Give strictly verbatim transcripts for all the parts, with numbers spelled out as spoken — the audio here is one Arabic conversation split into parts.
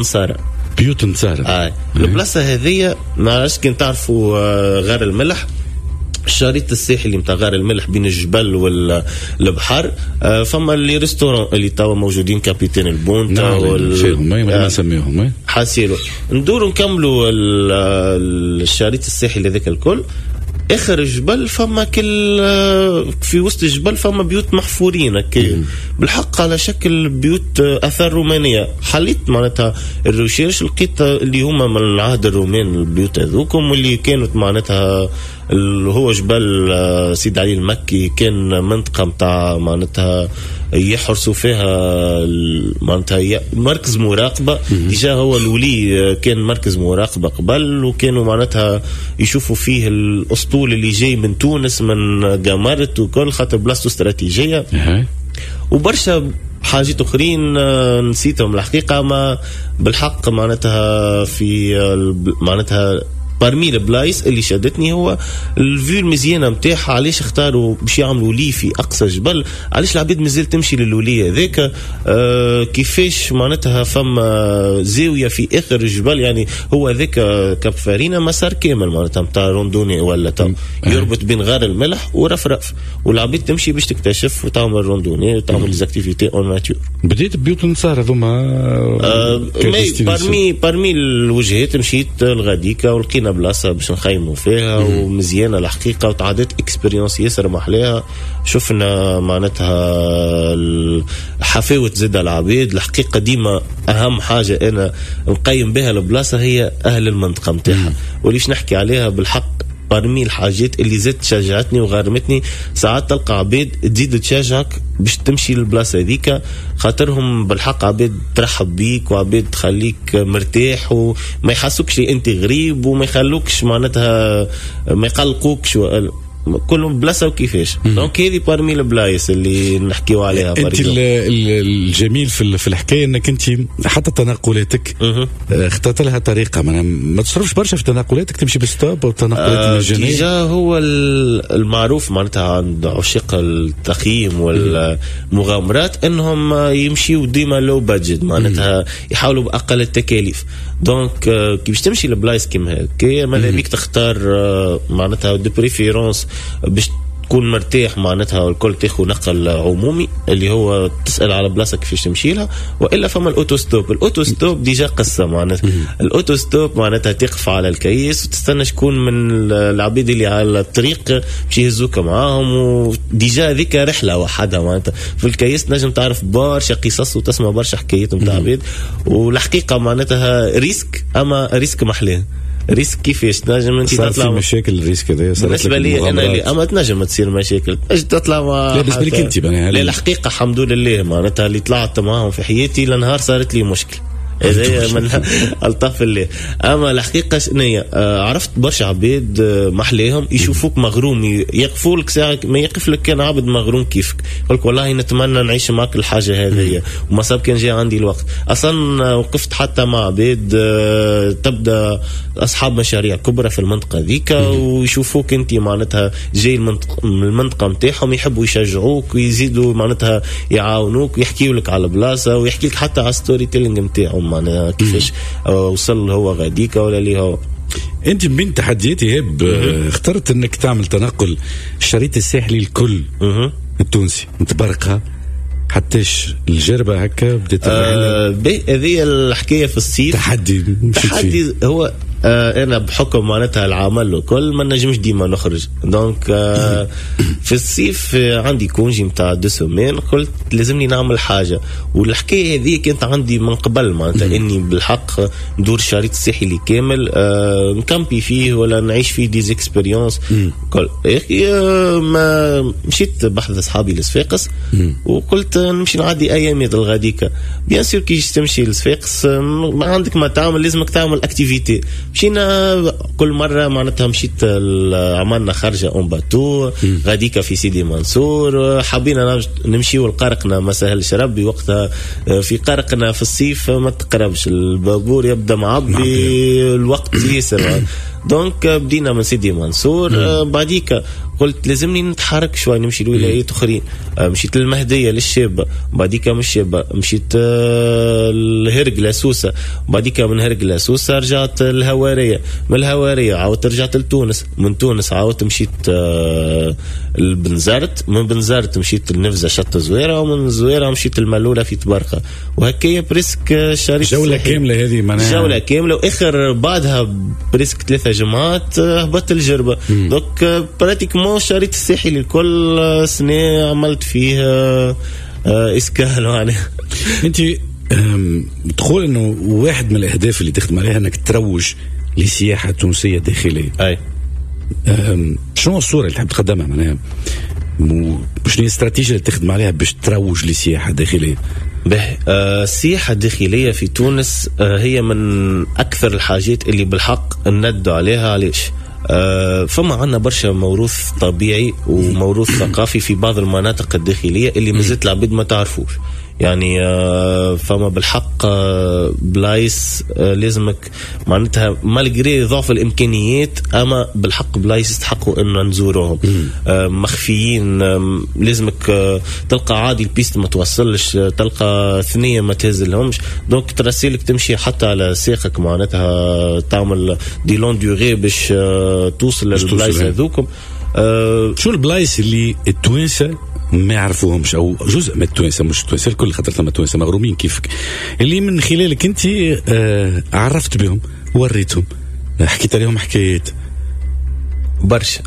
نصارى. بيوت نصارى. آه. البلاصة هذه ما عرفش كنت تعرفوا غار الملح، الشريط الساحلي متاع غار الملح بين الجبل والبحر. آه فما اللي ريستوران اللي توا موجودين كابيتان البونتا وال ما نسميهم حاسيلو. ندوروا نكملوا الشريط الساحلي هذاك الكل. اخر الجبل فما كل في وسط الجبل فما بيوت محفورين هكا بالحق على شكل بيوت اثار رومانيه. حليت معناتها الريشيرش لقيت اللي هما من العهد الرومان البيوت هذوكم، واللي كانت معناتها اللي هو جبل سيد علي المكي كان منطقه متاع معناتها يحرسوا فيها معناتها مركز مراقبه. ديجا هو الولي كان مركز مراقبه قبل، وكانوا معناتها يشوفوا فيه الاسطول اللي جاي من تونس من قمرت وكل خاطر بلاصته استراتيجيه وبرشا حاجات اخرين نسيتهم الحقيقه. ما بالحق معناتها في معناتها برمي البلايص اللي شدتني هو الفيو المزيانه نتاعها. علاش اختاروا باش يعملوا لي في اقصى جبل؟ علاش العباد مازال تمشي للوليه هذاك؟ آه كيفاش معناتها فما زاويه في اخر الجبل، يعني هو هذاك كاب فارينا مسار كامل معناتها نتاع روندوني ولا تا يربط بين غار الملح ورفرف، والعباد تمشي باش تكتشف وتعمل روندوني وتعمل ليزاكتيفيتي اون ناتور. بديت بيوت النصارى هذوما آه برمي برمي الوجهات مشيت الغاديكا ولقينا بلاصه باش نخيموا فيها ومزيانه الحقيقه، وتعديت اكسبيريونس ياسر محلاها. شفنا معناتها حفاوه زاد العباد الحقيقه. ديما اهم حاجه انا نقيم بها البلاصه هي اهل المنطقه نتاعها، وليش نحكي عليها بالحق برمي الحاجات اللي زاد شجعتني وغرمتني. ساعات تلقى عباد تزيد تشجعك باش تمشي للبلاصه هذيك، خاطرهم بالحق عباد ترحب بيك وعباد تخليك مرتاح وما يحسوكش انت غريب وما يخلوكش معناتها ما يقلقوكش كلهم بلاصه وكيفاش. دونك هذه بارمي البلايص اللي نحكيو عليها. انت الجميل في في الحكايه انك انت حتى تنقلاتك اخترت لها طريقه، ما تصرفش برشا في تنقلاتك، تمشي بالستوب والتنقلات آه المجانيه. ديجا هو المعروف معناتها عند عشاق التخييم والمغامرات انهم يمشيوا ديما لو بادجت، معناتها يحاولوا باقل التكاليف. دونك كيفاش تمشي لبلايص كيما هكا ماذا بيك تختار معناتها دو بريفيرونس باش تكون مرتاح معناتها والكل تاخذ نقل عمومي اللي هو تسال على بلاصه كيفاش تمشي لها، والا فما الاوتوستوب. الاوتوستوب ديجا قصه معناتها. الاوتوستوب معناتها تقف على الكيس وتستنى شكون من العبيد اللي على الطريق باش يهزوك معاهم، وديجا هذيك رحله وحدها معناتها. في الكيس تنجم تعرف برشا قصص وتسمع برشا حكايات نتاع عبيد، والحقيقه معناتها ريسك، اما ريسك محلاه. ريسك كيفاش تنجم انت تطلع مشاكل؟ الريسك هذا بالنسبه لي انا اللي اما تنجم تصير مشاكل اش تطلع مع لا بالنسبه لك انت لا الحقيقه الحمد لله معناتها اللي طلعت معاهم في حياتي لنهار صارت لي مشكله هذا من الطف اللي. اما الحقيقه شنية آه عرفت برشا عباد آه محليهم يشوفوك مغروم، يقفوا لك ساعه ما يقف لك كان عبد مغروم كيفك، يقول لك والله نتمنى نعيش معك الحاجه هذه وما صاب كان جاي عندي الوقت. اصلا وقفت حتى مع عباد آه تبدا اصحاب مشاريع كبرى في المنطقه ذيك ويشوفوك انت معناتها جاي المنطقه من المنطقه نتاعهم، يحبوا يشجعوك ويزيدوا معناتها يعاونوك ويحكيوا لك على بلاصه ويحكي لك حتى على ستوري تيلينج نتاعهم معناها كيفاش وصل هو غاديكا ولا لي هو. انت من تحديات ايهاب اخترت انك تعمل تنقل الشريط الساحلي الكل التونسي متبرقها حتىش الجربه هكا بدات آه هذه الحكايه في الصيف. تحدي تحدي هو آه انا بحكم معناتها العمل وكل ما نجمش ديما نخرج. دونك آه في الصيف آه عندي كونجي متاع دو سومين، قلت لازمني نعمل حاجه، والحكايه هذه كانت عندي من قبل معناتها اني بالحق ندور الشريط الساحلي كامل آه نكمبي فيه ولا نعيش فيه ديز اكسبيريونس كل. آه ما مشيت بحث اصحابي لصفاقس وقلت نمشي نعدي ايامي الغاديكا. بيان سور كي تمشي لصفاقس ما عندك ما تعمل، لازمك تعمل اكتيفيتي. مشينا كل مرة معناتها مشيت عملنا خرجة اون باتو غاديكا في سيدي منصور، حبينا نمشي والقرقنا ما سهلش ربي وقتها. في قرقنا في الصيف ما تقربش البابور يبدا معبي الوقت يسر. دونك بدينا من سيدي منصور بعديك قلت لازمني نتحرك شوي نمشي لولايات اخرين. مشيت للمهديه للشابه بعديك من الشابه مشيت الهرقله سوسه بعديك من هرقله سوسه رجعت الهواريه من الهواريه عاودت رجعت لتونس من تونس عاودت مشيت البنزرت من بنزرت مشيت النفزه شط زويره ومن زويره مشيت الملوله في تبرقه وهكايا بريسك شريط جوله كامله هذه معناها جوله كامله واخر بعدها بريسك ثلاثه جمعات هبطت الجربه. دوك براتيكمون الشريط الساحلي الكل سنه عملت فيه اسكال يعني. انت تقول انه واحد من الاهداف اللي تخدم عليها انك تروج للسياحه التونسيه الداخليه. اي شنو الصوره اللي تحب تقدمها معناها شنو هي الاستراتيجيه اللي تخدم عليها باش تروج للسياحه الداخليه؟ به آه السياحة الداخلية في تونس آه هي من أكثر الحاجات اللي بالحق ندوا عليها. علاش؟ آه فما عنا برشا موروث طبيعي وموروث ثقافي في بعض المناطق الداخلية اللي مازالت العباد ما تعرفوش. يعني آه فما بالحق آه بلايس آه لازمك معناتها مالغري ضعف الامكانيات اما بالحق بلايس يستحقوا ان نزوروهم. آه مخفيين آه لازمك آه تلقى عادي البيست ما توصلش آه تلقى ثنيه ما تهزلهمش. دونك ترسلك تمشي حتى على ساقك معناتها تعمل دي لون ديوغي باش آه توصل للبلايس هذوكم. آه شو البلايس اللي التوانسه ما يعرفوهمش او جزء من التوانسه مش التوانسه الكل خاطر ثم التوانسه مغرومين كيفك اللي من خلالك انت آه عرفت بهم وريتهم حكيت عليهم حكايات برشا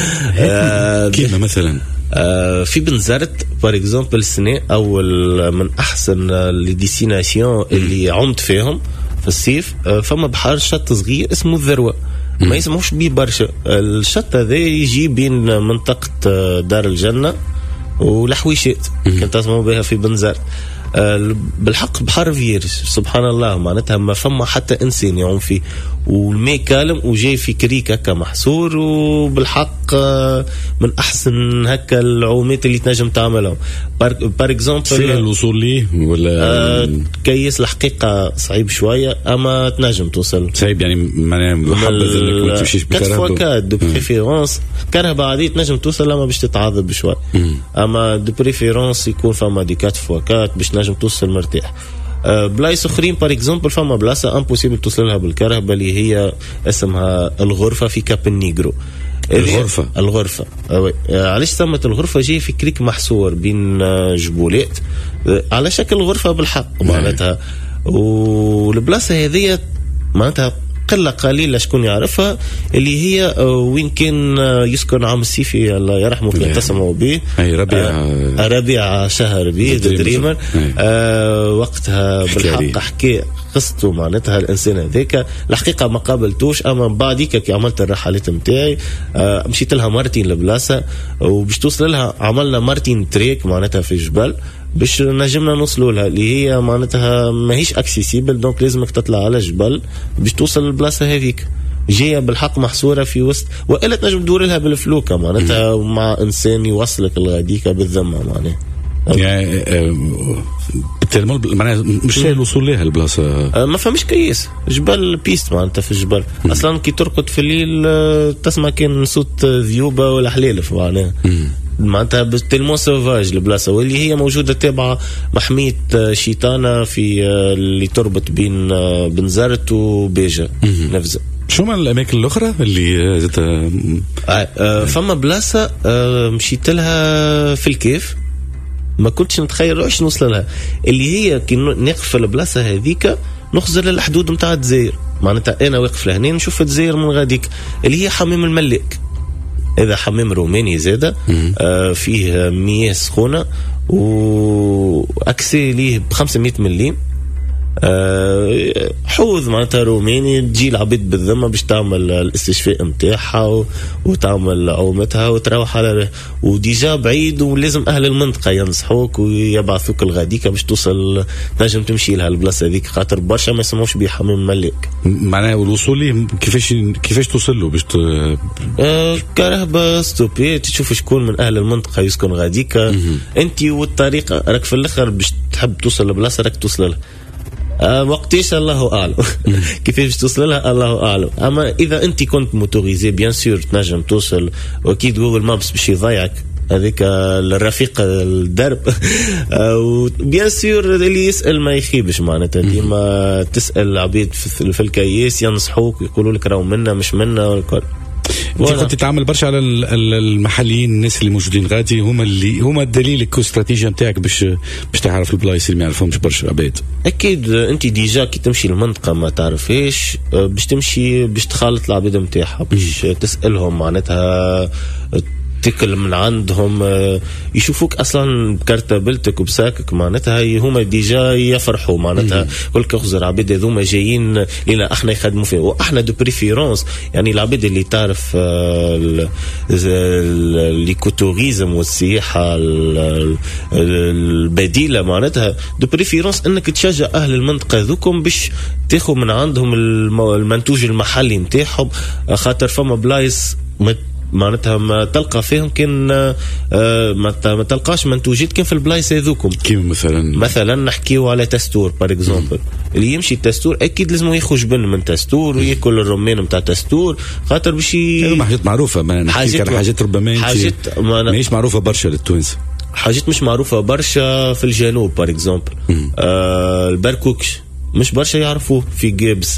كيما مثلا آه في بنزرت بار اكزومبل السنه اول من احسن لي ديستيناسيون اللي عمت فيهم في الصيف. آه فما بحر شط صغير اسمه الذروه ما يسموش بيه برشا. الشط هذا يجي بين منطقه دار الجنه والحويشات كنت اسمعوا بها في بنزرت. أه بالحق بحر فيرج سبحان الله معناتها ما فما حتى انسان يعوم فيه والماء كالم وجاي في كريك هكا محصور وبالحق أه من احسن هكا العومات اللي تنجم تعملهم. بار اكزومبل سهل الوصول ليه ولا أه كيس الحقيقه صعيب شويه اما تنجم توصل صعيب يعني معناها محبذ انك ما تمشيش بكهرباء كات دو بريفيرونس كهرباء عاديه تنجم توصل لما باش تتعذب شوي اما دو بريفيرونس يكون فما دي كات فوا كات باش تنجم توصل مرتاح. أه بلايص اخرين بار اكزومبل فما بلاصه امبوسيبل توصل لها بالكهرباء اللي هي اسمها الغرفه في كاب النيجرو. الغرفه الغرفه أه علاش سمت الغرفه؟ جاي في كريك محصور بين جبولات أه على شكل غرفه بالحق معناتها. والبلاصه هذه معناتها قلة قليلة شكون يعرفها اللي هي وين كان يسكن عام السيفي الله يرحمه كان تسمعوا به اي ربيع آه ربيع شهر به دريمر. آه وقتها بالحق حكي قصته معناتها الانسان هذاك الحقيقه ما قابلتوش اما بعديك كي عملت الرحلات نتاعي آه مشيت لها مرتين البلاصه وباش توصل لها عملنا مرتين تريك معناتها في الجبل باش نجمنا نوصلوا لها اللي هي معناتها ماهيش اكسيسيبل دونك لازمك تطلع على الجبل باش توصل للبلاصه هذيك جايه بالحق محصوره في وسط والا تنجم تدور لها بالفلوكه معناتها مع انسان يوصلك لغاديك بالذمه معناها يعني معناها مش سهل الوصول لها البلاصه أه ما فهمش كيس جبل بيست معناتها في الجبل م. اصلا كي ترقد في الليل تسمع كان صوت ذيوبه ولا حلالف معناها معناتها تلمون سوفاج البلاصه واللي هي موجوده تابعه محميه شيطانه في اللي تربط بين بنزرت وبيجا نفزه. شو من الاماكن الاخرى اللي زت آه آه فما بلاصه آه مشيت لها في الكيف ما كنتش نتخيل روحش نوصل لها اللي هي كي نقف البلاصه هذيك نخزر للحدود نتاع الجزائر معناتها انا واقف لهنا نشوف الجزائر من غاديك اللي هي حمام الملاك. هذا حمام روماني زاده آه فيه مياه سخونه واكسي ليه ب خمسمية مليم أه حوض معناتها روماني تجي العبيد بالذمه باش تعمل الاستشفاء نتاعها وتعمل عومتها وتروح على وديجا بعيد ولازم اهل المنطقه ينصحوك ويبعثوك الغاديكه باش توصل تنجم تمشي لها البلاصه هذيك خاطر برشا ما يسموش بيه حمام ملك معناها الوصول ليه كيفاش كيفاش توصل له باش ت... أه كرهبه ستوبي تشوف شكون من اهل المنطقه يسكن غاديكه انت والطريقه راك في الاخر باش تحب توصل لبلاصه راك توصل لها آه وقتيش الله اعلم. كيفاش توصل لها الله اعلم. اما اذا انت كنت موتوريزي بيان سور تنجم توصل، واكيد جوجل مابس باش يضيعك هذيك الرفيق الدرب. وبيان سور اللي يسال ما يخيبش معناتها، ديما تسال عبيد في الكياس ينصحوك يقولوا لك راهو منا مش منا والكل. انت كنت تتعامل برشا على المحليين، الناس اللي موجودين غادي هما اللي هما الدليل والاستراتيجيه نتاعك باش باش تعرف البلايص اللي ما يعرفهمش برشا عباد. اكيد انت ديجا كي تمشي لمنطقه ما تعرفيش باش تمشي باش تخالط العباد نتاعها، باش تسالهم معناتها تكل من عندهم، يشوفوك اصلا بكارتابلتك وبساكك معناتها هما ديجا يفرحوا معناتها كل كخزر عباد هذوما جايين لنا احنا يخدموا فيه، واحنا دو بريفيرونس يعني العباد اللي تعرف ليكوتوريزم والسياحه البديله معناتها دو بريفيرونس انك تشجع اهل المنطقه ذوكم باش تاخذ من عندهم المنتوج المحلي نتاعهم، خاطر فما بلايص معناتها ما تلقى فيهم كان آه ما تلقاش منتوجات كان في البلايص هذوكم. كيما مثلا مثلا نحكيو على تستور بار اكزومبل، اللي يمشي تستور اكيد لازم ياخذ جبن من تستور وياكل الرمان نتاع تستور، خاطر باش هذوما حاجات معروفه. ما نحكي على حاجات ربما حاجات ماهيش معروفه برشا للتوانسه، حاجات مش معروفه برشا في الجنوب بار اكزومبل. آه البركوكش مش برشا يعرفوه في جيبس.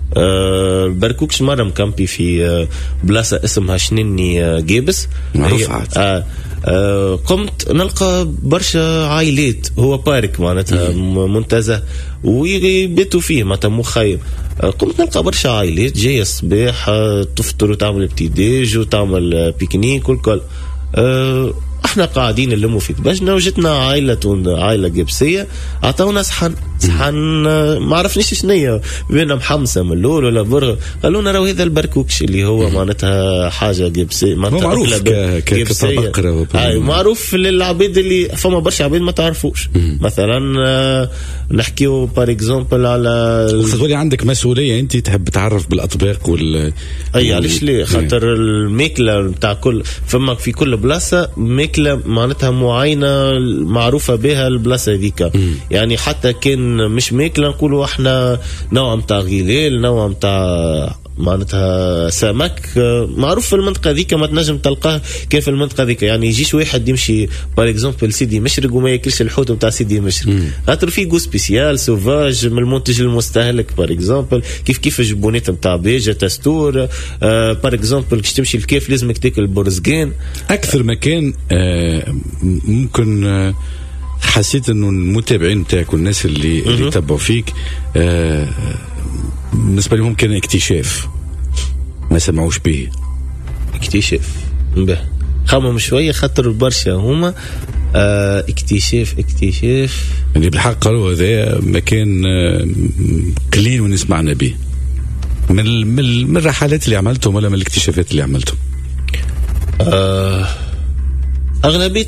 أه بركوكش مرة مكامبي في أه بلاصة اسمها شنيني أه جيبس معروف. أه أه قمت نلقى برشا عائلات، هو بارك معناتها منتزه ويبيتوا فيه معناتها مخيم. أه قمت نلقى برشا عائلات جاية الصباح أه تفطر وتعمل ابتداج وتعمل بيكنيك والكل. أه احنا قاعدين نلموا في دبجنا وجتنا عائلة عائلة جبسية عطاونا صحن صحن ما عرفنيش شنية بينا محمسة من اللول ولا برغ، قالوا لنا راهو هذا البركوكش اللي هو معناتها حاجة جبسية معروف جبسية هاي معروف للعبيد اللي فما برشا عبيد ما تعرفوش. مثلا نحكيو بار اكزومبل على تولي عندك مسؤولية انت تحب تعرف بالاطباق وال اي علاش ليه، خاطر الماكلة نتاع كل فما في كل بلاصة ماكلة معناتها معينة معروفة بها البلاصة هذيك. يعني حتى كان مش ماكلة نقولوا احنا نوع متاع غلال نوع متاع معناتها سمك معروف في المنطقة ذيك ما تنجم تلقاه كيف في المنطقة ذيك. يعني يجيش واحد يمشي بار اكزومبل سيدي مشرق وما ياكلش الحوت نتاع سيدي مشرق، خاطر في جو سبيسيال سوفاج من المنتج المستهلك بار اكزومبل كيف كيف الجبونات نتاع بيجا تستور آه بار اكزومبل كيش تمشي الكيف لازمك تاكل برزقان. اكثر مكان آه ممكن آه حسيت انه المتابعين نتاعك والناس اللي اللي يتبعوا فيك آه بالنسبه لهم كان اكتشاف ما سمعوش به؟ اكتشاف به خمم شويه خاطر برشا هما آه اكتشاف اكتشاف يعني بالحق قالوا هذا مكان آه قليل ونسمعنا به من من الرحلات اللي عملتهم ولا من الاكتشافات اللي عملتهم؟ آه اغلبيه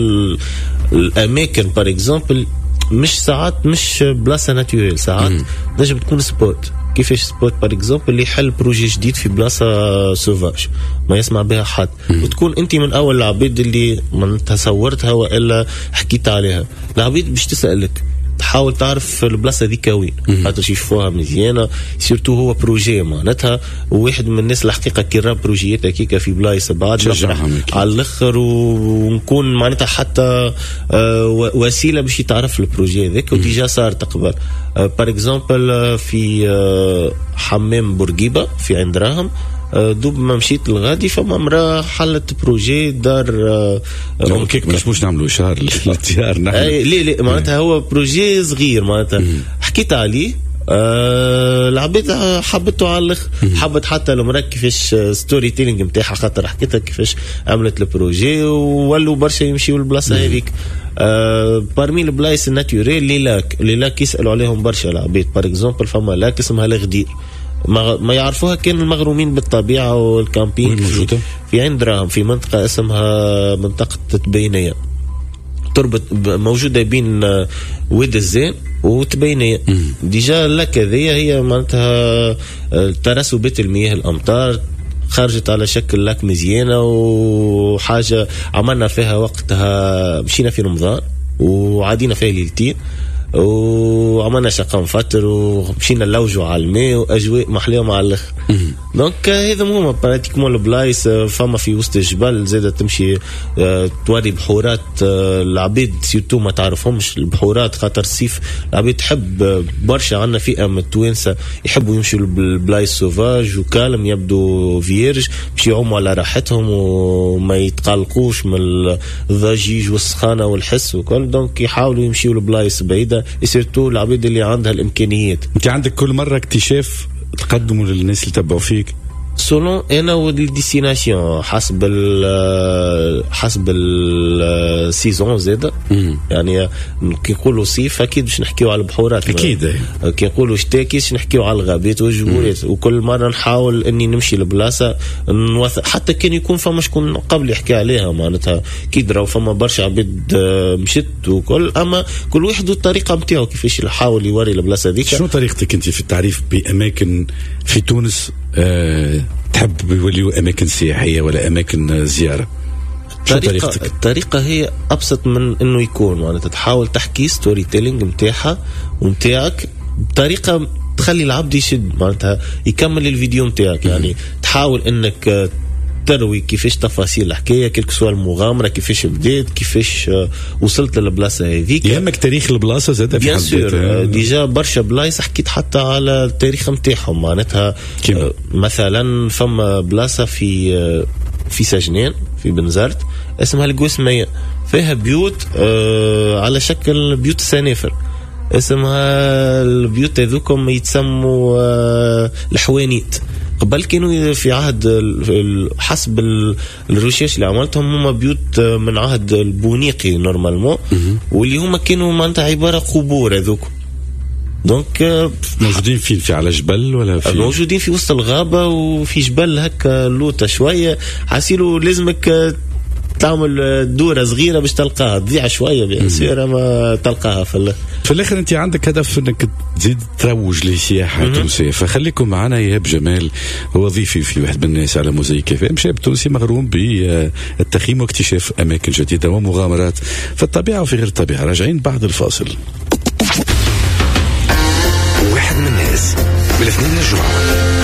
الاماكن بار اكزومبل مش ساعات مش بلاصه ناتوريل، ساعات نجم تكون سبوت. كيفاش سبوت بار اكزومبل اللي يحل بروجي جديد في بلاصه سوفاج ما يسمع بها حد، وتكون انت من اول العبيد اللي من تصورتها والا حكيت عليها. العبيد باش تسالك تحاول تعرف البلاصه ذيك وين خاطر يشوفوها مزيانه، سيرتو هو بروجي معناتها واحد من الناس الحقيقه كي راه بروجيات هكيكا في بلايص بعد على الاخر ونكون معناتها حتى آه وسيله باش يتعرف البروجي هذاك وديجا صار تقبل. آه بار اكزومبل في آه حمام بورقيبه في عند راهم دوب ما مشيت الغادي فما مرا حلت بروجي دار ممكن مش مش نعملوا اشهار للديار نحن ليه ليه معناتها هو بروجي صغير معناتها حكيت عليه آه العبيد حبته على الاخر، حبت حتى المرا كيفاش ستوري تيلينج نتاعها خاطر حكيتها كيفاش عملت البروجي وولوا برشا يمشيوا البلاصه هذيك. آه بارمي البلايص الناتوريل لي لاك لي لاك يسالوا عليهم برشا العبيد بار اكزومبل فما لاك اسمها الغدير ما, ما يعرفوها كان المغرومين بالطبيعة والكامبين في, في عند راهم في منطقة اسمها منطقة تبينية تربط موجودة بين واد الزين وتبينية. ديجا لك هذه هي معناتها ترسبت المياه الأمطار خرجت على شكل لك مزيانة وحاجة عملنا فيها وقتها مشينا في رمضان وعادينا فيها ليلتين. وعملنا شقة فتر ومشينا نلوجوا على الماء واجواء محليه مع الاخر. دونك هذا هما براتيكمون البلايص. فما في وسط الجبل زاده تمشي توري بحورات العبيد سيرتو ما تعرفهمش البحورات خاطر الصيف العبيد تحب برشا. عندنا فئه من التوانسه يحبوا يمشوا بالبلايص سوفاج وكالم يبدو فيرج باش يعوموا على راحتهم وما يتقلقوش من الضجيج والسخانه والحس وكل. دونك يحاولوا يمشيوا لبلايص بعيده يسيرتو العبيد اللي عندها الامكانيات. انت عندك كل مره اكتشاف تقدموا للناس اللي تبعوا فيك سولون انا والديستيناسيون حسب ال حسب السيزون زاده. يعني كي نقولوا صيف اكيد باش نحكيو على البحورات اكيد. كي نقولوا شتاء كيش نحكيو على الغابات والجبورات. وكل مره نحاول اني نمشي لبلاصه نوثق حتى كان يكون فما شكون قبل يحكي عليها معناتها كي دراو فما برشا عباد مشت وكل. اما كل واحد الطريقه نتاعو كيفاش يحاول يوري البلاصه هذيك. شنو طريقتك انت في التعريف باماكن في تونس أه تحب يوليوا أماكن سياحية ولا أماكن زيارة؟ الطريقة, الطريقة هي أبسط من إنه يكون معناتها تحاول تحكي ستوري تيلينج متاعها ومتاعك بطريقة تخلي العبد يشد معناتها يكمل الفيديو متاعك. يعني تحاول إنك تروي كيفاش تفاصيل الحكايه كيف سوى المغامره كيفاش بديت كيفاش وصلت للبلاصه هذيك. يهمك تاريخ البلاصه زاد بيان سور. ديجا برشا بلايص حكيت حتى على التاريخ نتاعهم معناتها كيما. مثلا فما بلاصه في في سجنان في بنزرت اسمها القوسميه فيها بيوت على شكل بيوت السنافر. اسمها البيوت هذوكم يتسموا الحوانيت. قبل كانوا في عهد حسب الريشيرش اللي عملتهم هما بيوت من عهد البونيقي نورمالمون واللي هما كانوا معناتها عباره قبور هذوك. دونك موجودين فين في على جبل ولا في موجودين في وسط الغابه وفي جبل هكا لوطه شويه حاسيلو لازمك تعمل دورة صغيرة باش تلقاها تضيع شوية بيصير ما تلقاها في الاخر. في الاخر انت عندك هدف انك تزيد تروج للسياحة التونسية. فخليكم معنا ايهاب جمال وظيفي في واحد من الناس على موزايك اف ام شاب تونسي مغروم بالتخييم واكتشاف اماكن جديدة ومغامرات في الطبيعة وفي غير الطبيعة. راجعين بعد الفاصل. واحد من الناس من الاثنين للجمعة